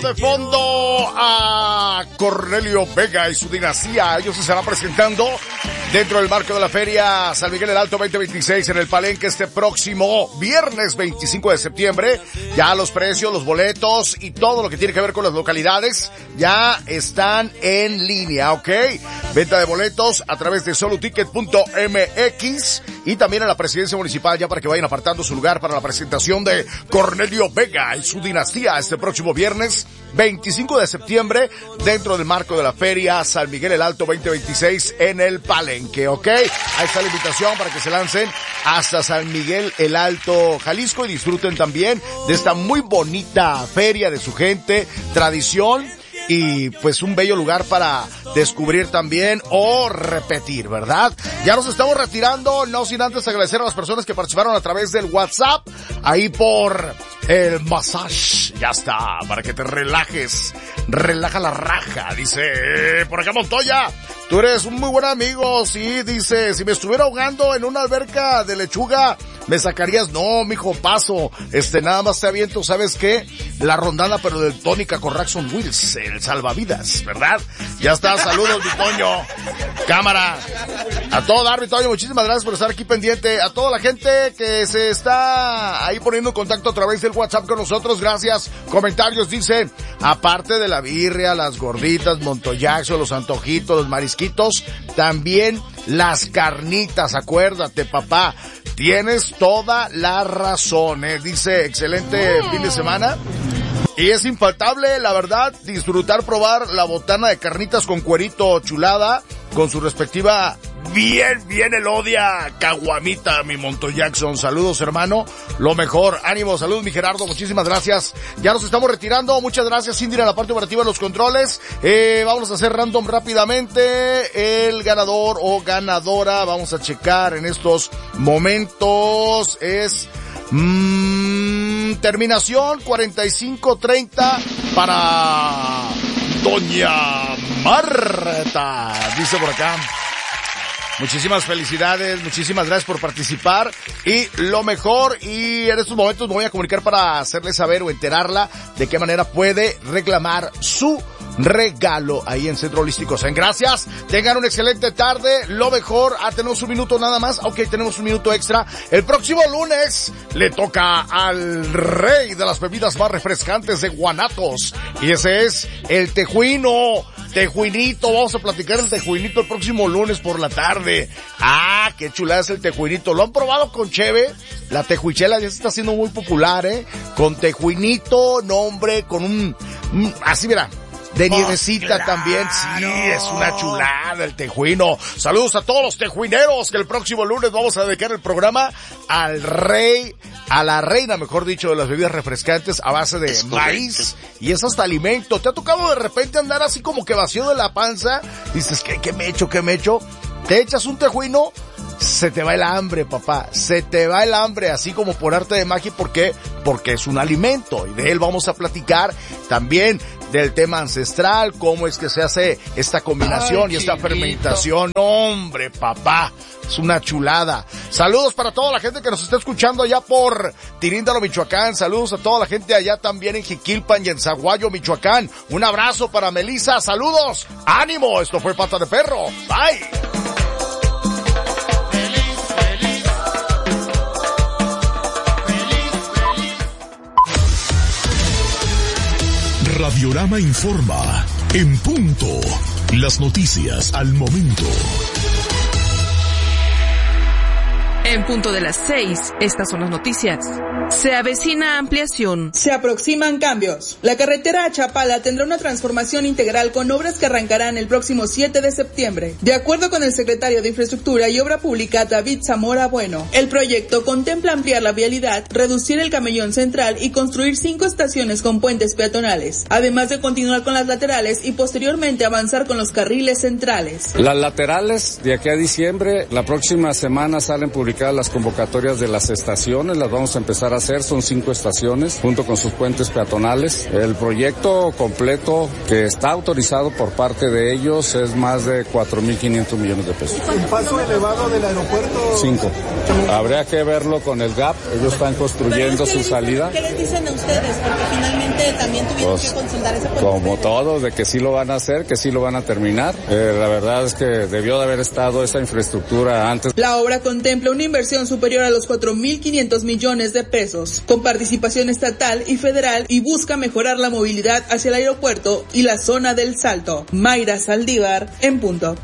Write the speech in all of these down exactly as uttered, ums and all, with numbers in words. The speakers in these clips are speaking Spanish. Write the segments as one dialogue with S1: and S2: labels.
S1: de fondo a Cornelio Vega y su dinastía. Ellos se estarán presentando dentro del marco de la Feria San Miguel el Alto veinte veintiséis en el Palenque este próximo viernes veinticinco de septiembre. Ya los precios, los boletos y todo lo que tiene que ver con las localidades ya están en línea, ¿ok? Venta de boletos a través de soluticket punto m x y también en la presidencia municipal ya para que vayan apartando su lugar para la presentación de Cornelio Vega y su dinastía este próximo viernes veinticinco de septiembre dentro del marco de la Feria San Miguel el Alto veinte veintiséis en el Palenque, ¿ok? Ahí está la invitación para que se lancen hasta San Miguel el Alto, Jalisco, y disfruten también de esta muy bonita feria de su gente, tradición y pues un bello lugar para descubrir también o repetir, ¿verdad? Ya nos estamos retirando, no sin antes agradecer a las personas que participaron a través del WhatsApp, ahí por el massage, ya está, para que te relajes, relaja la raja, dice por acá Montoya, tú eres un muy buen amigo, sí, dice, si me estuviera ahogando en una alberca de lechuga, me sacarías, no, mijo, paso, este, nada más te aviento, ¿sabes qué? La rondada, pero del tónica con Raxon Wills, el salvavidas, ¿verdad? Ya está, saludos, mi Toño, cámara, a todo dar, mi Toño, muchísimas gracias por estar aquí pendiente, a toda la gente que se está ahí poniendo en contacto a través del WhatsApp con nosotros, gracias, comentarios, dice, aparte de la birria, las gorditas, Montoyaxo, los antojitos, los marisquitos, también las carnitas, acuérdate, papá, tienes toda la razón, ¿eh? Dice, excelente fin de semana. Y es infaltable, la verdad, disfrutar, probar la botana de carnitas con cuerito chulada, con su respectiva bien, bien elodia caguamita, mi Monto Jackson. Saludos, hermano, lo mejor, ánimo, saludos, mi Gerardo, muchísimas gracias. Ya nos estamos retirando, muchas gracias, Cindy, en la parte operativa de los controles. Eh, vamos a hacer random rápidamente el ganador o ganadora, vamos a checar en estos momentos, es... Mm, terminación cuarenta y cinco treinta para Doña Marta, dice por acá. Muchísimas felicidades, muchísimas gracias por participar y lo mejor, y en estos momentos me voy a comunicar para hacerle saber o enterarla de qué manera puede reclamar su regalo ahí en Centro Holístico Zen. Gracias, tengan una excelente tarde, lo mejor. Ah, tenemos un minuto nada más, ok, tenemos un minuto extra. El próximo lunes le toca al rey de las bebidas más refrescantes de Guanatos y ese es el tejuino. Tejuinito, vamos a platicar el tejuinito el próximo lunes por la tarde. Ah, qué chulada es el tejuinito. ¿Lo han probado con cheve? La tejuichela ya se está haciendo muy popular, ¿eh? Con tejuinito, no hombre, con un, un así mira, de nievecita, oh, claro, también, sí, es una chulada el tejuino. Saludos a todos los tejuineros, que el próximo lunes vamos a dedicar el programa al rey, a la reina, mejor dicho, de las bebidas refrescantes a base de es maíz, correcto. Y es hasta alimento. ¿Te ha tocado de repente andar así como que vacío de la panza? Dices, ¿qué, qué me echo, qué me echo? Te echas un tejuino, se te va el hambre, papá, se te va el hambre, así como por arte de magia. ¿Por qué? Porque es un alimento, y de él vamos a platicar también del tema ancestral, cómo es que se hace esta combinación. Ay, y esta fermentación. Hombre, papá, es una chulada. Saludos para toda la gente que nos está escuchando allá por Tiríndalo, Michoacán. Saludos a toda la gente allá también en Jiquilpan y en Zaguayo, Michoacán. Un abrazo para Melissa, saludos, ánimo, esto fue Pata de Perro, bye.
S2: Radiorama informa, en punto, las noticias al momento.
S3: En punto de las seis, estas son las noticias. Se avecina ampliación.
S4: Se aproximan cambios. La carretera a Chapala tendrá una transformación integral con obras que arrancarán el próximo siete de septiembre. De acuerdo con el secretario de Infraestructura y Obra Pública, David Zamora Bueno, el proyecto contempla ampliar la vialidad, reducir el camellón central y construir cinco estaciones con puentes peatonales, además de continuar con las laterales y posteriormente avanzar con los carriles centrales.
S5: Las laterales de aquí a diciembre, la próxima semana salen publicadas publicadas las convocatorias de las estaciones, las vamos a empezar a hacer, son cinco estaciones, junto con sus puentes peatonales. El proyecto completo que está autorizado por parte de ellos es más de cuatro mil quinientos millones de pesos.
S6: ¿El paso elevado del aeropuerto?
S5: Cinco. Habría que verlo con el G A P, ellos están construyendo su salida.
S7: ¿Qué les dicen a ustedes? Porque finalmente también tuvieron
S5: pues,
S7: que consultar ese puente.
S5: Como todos, de que sí lo van a hacer, que sí lo van a terminar. Eh, la verdad es que debió de haber estado esa infraestructura antes.
S4: La obra contempla una inversión superior a los cuatro mil quinientos millones de pesos, con participación estatal y federal, y busca mejorar la movilidad hacia el aeropuerto y la zona del Salto. Mayra Saldívar, en punto.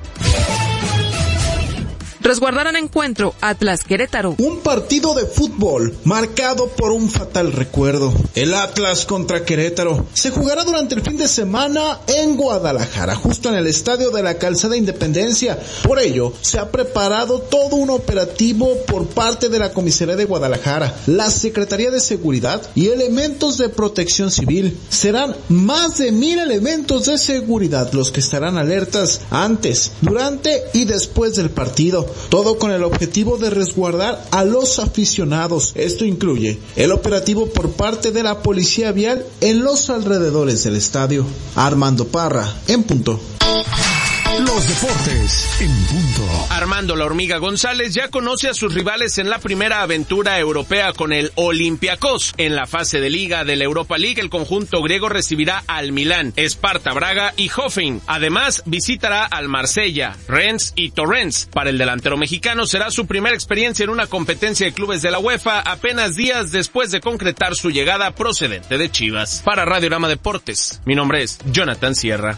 S3: Resguardarán encuentro Atlas Querétaro.
S6: Un partido de fútbol marcado por un fatal recuerdo. El Atlas contra Querétaro se jugará durante el fin de semana en Guadalajara, justo en el estadio de la Calzada Independencia. Por ello, se ha preparado todo un operativo por parte de la Comisaría de Guadalajara, la Secretaría de Seguridad y elementos de Protección Civil. Serán más de mil elementos de seguridad los que estarán alertas antes, durante y después del partido. Todo con el objetivo de resguardar a los aficionados. Esto incluye el operativo por parte de la Policía Vial en los alrededores del estadio. Armando Parra, en punto.
S2: Los deportes en punto.
S8: Armando La Hormiga González ya conoce a sus rivales en la primera aventura europea con el Olympiacos. En la fase de liga de la Europa League, el conjunto griego recibirá al Milán, Sparta Braga y Hoffenheim. Además, visitará al Marsella, Rennes y Torrens. Para el delantero mexicano será su primera experiencia en una competencia de clubes de la UEFA, apenas días después de concretar su llegada procedente de Chivas. Para Radiorama Deportes, mi nombre es Jonathan Sierra.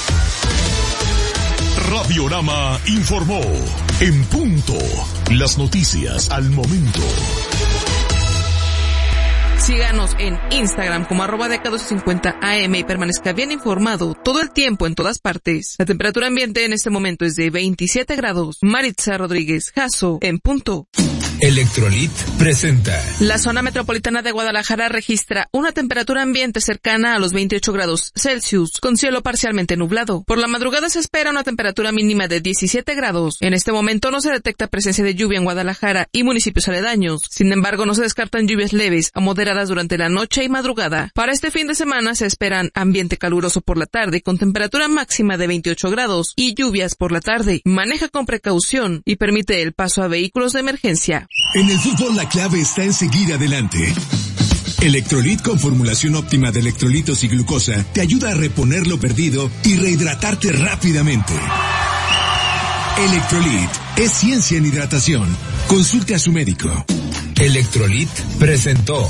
S2: Radiorama informó en punto. Las noticias al momento.
S3: Síganos en Instagram como arroba D K doscientos cincuenta A M y permanezca bien informado todo el tiempo en todas partes. La temperatura ambiente en este momento es de veintisiete grados. Maritza Rodríguez Jasso, en punto.
S9: Electrolit presenta.
S3: La zona metropolitana de Guadalajara registra una temperatura ambiente cercana a los veintiocho grados Celsius, con cielo parcialmente nublado. Por la madrugada se espera una temperatura mínima de diecisiete grados. En este momento no se detecta presencia de lluvia en Guadalajara y municipios aledaños. Sin embargo, no se descartan lluvias leves a moderadas durante la noche y madrugada. Para este fin de semana se esperan ambiente caluroso por la tarde con temperatura máxima de veintiocho grados y lluvias por la tarde. Maneja con precaución y permite el paso a vehículos de emergencia.
S9: En el fútbol la clave está en seguir adelante. Electrolit con formulación óptima de electrolitos y glucosa te ayuda a reponer lo perdido y rehidratarte rápidamente. Electrolit es ciencia en hidratación. Consulte a su médico. Electrolit presentó.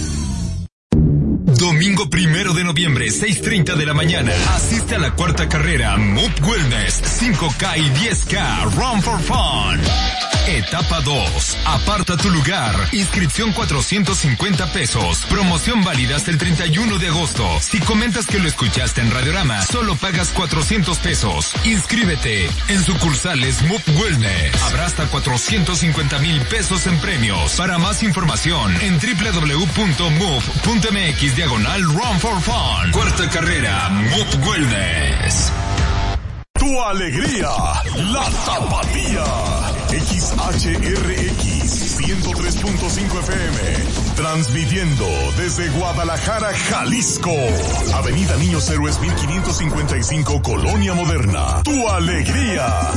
S9: Domingo primero de noviembre, seis treinta de la mañana. Asiste a la cuarta carrera Moop Wellness cinco K y diez K Run for Fun. Etapa dos. Aparta tu lugar. Inscripción cuatrocientos cincuenta pesos. Promoción válida hasta el treinta y uno de agosto. Si comentas que lo escuchaste en Radiorama, solo pagas cuatrocientos pesos. Inscríbete en sucursales Moop Wellness. Habrá hasta cuatrocientos cincuenta mil pesos en premios. Para más información, en doble u doble u doble u punto move punto m x diagonal Run for Fun. Cuarta carrera Moop Wellness.
S2: Tu alegría, la Tapatía. X H R X ciento tres punto cinco F M. Transmitiendo desde Guadalajara, Jalisco. Avenida Niños Héroes mil quinientos cincuenta y cinco, Colonia Moderna. Tu alegría.